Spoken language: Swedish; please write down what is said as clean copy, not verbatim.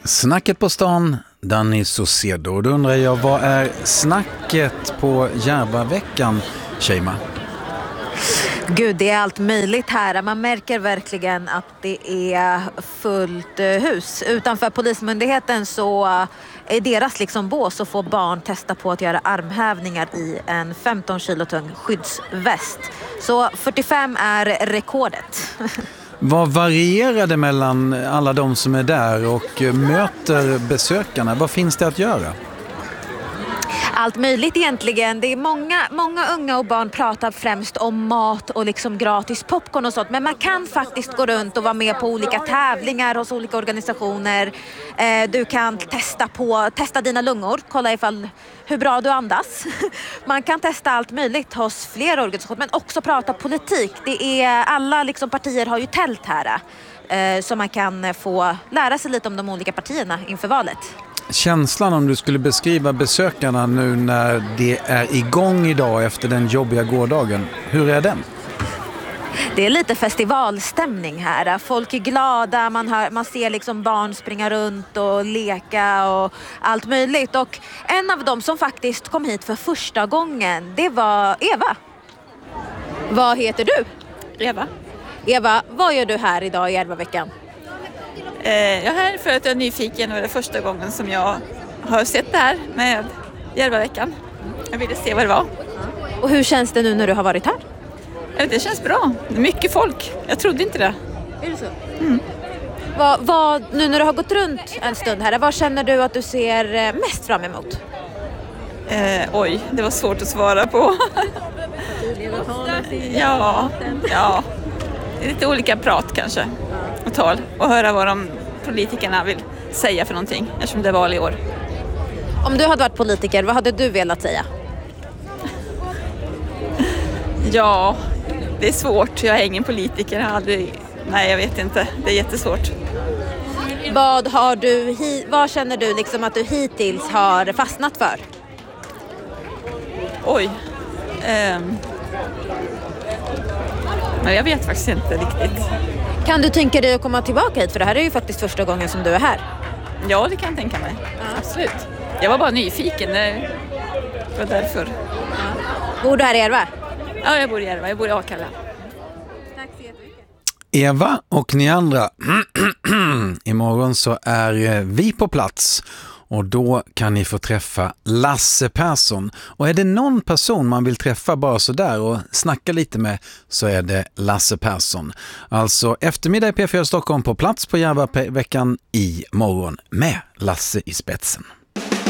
Snacket på stan, Danny Saucedo. Då undrar jag, vad är snacket på Järvaveckan, Sheima? Gud, det är allt möjligt här. Man märker verkligen att det är fullt hus. Utanför Polismyndigheten så är deras bås att få barn testa på att göra armhävningar i en 15 kilo tung skyddsväst. Så 45 är rekordet. Vad varierar det mellan alla de som är där och möter besökarna? Vad finns det att göra? Allt möjligt egentligen. Det är många unga och barn pratar främst om mat och gratis popcorn och sånt. Men man kan faktiskt gå runt och vara med på olika tävlingar hos olika organisationer. Du kan testa dina lungor, kolla hur bra du andas. Man kan testa allt möjligt hos flera organisationer, men också prata politik. Det är alla partier har ju tält här. Så man kan få lära sig lite om de olika partierna inför valet. Känslan, om du skulle beskriva besökarna nu när det är igång idag efter den jobbiga gårdagen, hur är den? Det är lite festivalstämning här. Folk är glada, man ser barn springa runt och leka och allt möjligt. Och en av dem som faktiskt kom hit för första gången, det var Eva. Vad heter du? Eva. Eva, vad gör du här idag i Järvaveckan? Jag är här för att jag är nyfiken och det är första gången som jag har sett det här med Järvaveckan. Jag ville se vad det var. Och hur känns det nu när du har varit här? Det känns bra. Det är mycket folk. Jag trodde inte det. Är det så? Mm. Nu när du har gått runt en stund här, vad känner du att du ser mest fram emot? Det var svårt att svara på. Ja. Lite olika prat kanske. Och tal. Och höra vad politikerna vill säga för någonting. Eftersom det är val i år. Om du hade varit politiker, vad hade du velat säga? Ja, det är svårt. Jag är ingen politiker. Nej, jag vet inte. Det är jättesvårt. Vad känner du att du hittills har fastnat för? Men jag vet faktiskt inte riktigt. Kan du tänka dig att komma tillbaka hit? För det här är ju faktiskt första gången som du är här. Ja, det kan jag tänka mig. Ja. Absolut. Jag var bara nyfiken. Det var därför. Ja. Bor du här i Järva? Ja, jag bor i Järva. Jag bor i Akalla. Tack så jättemycket. Eva och ni andra, imorgon så är vi på plats. Och då kan ni få träffa Lasse Persson. Och är det någon person man vill träffa bara så där och snacka lite med, så är det Lasse Persson. Alltså eftermiddag i P4 Stockholm, på plats på Järvaveckan i morgon med Lasse i spetsen.